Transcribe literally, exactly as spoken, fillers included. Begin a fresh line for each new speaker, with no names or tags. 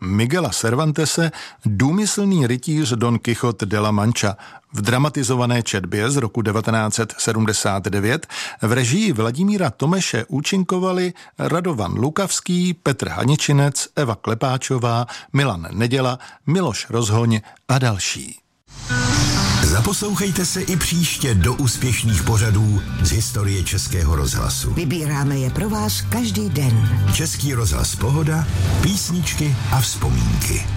Miguela Cervantese Důmyslný rytíř Don Quixote de la Mancha v dramatizované četbě z roku devatenáct set sedmdesát devět v režii Vladimíra Tomeše účinkovali Radovan Lukavský, Petr Haničinec, Eva Klepáčová, Milan Neděla, Miloš Rozhoň a další.
Zaposlouchejte se i příště do úspěšných pořadů z historie Českého rozhlasu.
Vybíráme je pro vás každý den.
Český rozhlas Pohoda, písničky a vzpomínky.